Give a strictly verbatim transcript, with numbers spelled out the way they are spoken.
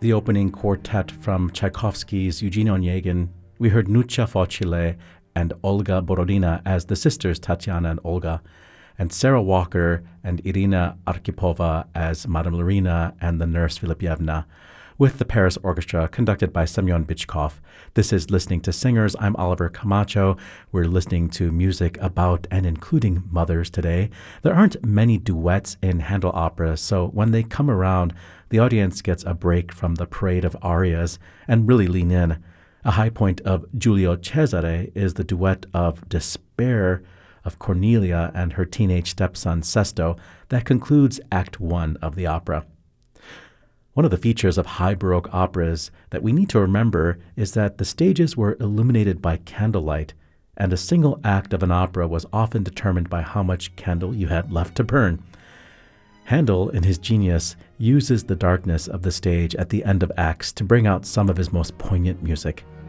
the opening quartet from Tchaikovsky's Eugene Onegin, we heard Nucha Focile and Olga Borodina as the sisters Tatiana and Olga, and Sarah Walker and Irina Arkhipova as Madame Lorina and the nurse Filipievna, with the Paris Orchestra conducted by Semyon Bychkov. This is Listening to Singers. I'm Oliver Camacho. We're listening to music about and including mothers today. There aren't many duets in Handel operas, so when they come around, the audience gets a break from the parade of arias and really lean in. A high point of Giulio Cesare is the duet of Despair of Cornelia and her teenage stepson Sesto that concludes Act One of the opera. One of the features of high Baroque operas that we need to remember is that the stages were illuminated by candlelight, and a single act of an opera was often determined by how much candle you had left to burn. Handel, in his genius, uses the darkness of the stage at the end of acts to bring out some of his most poignant music.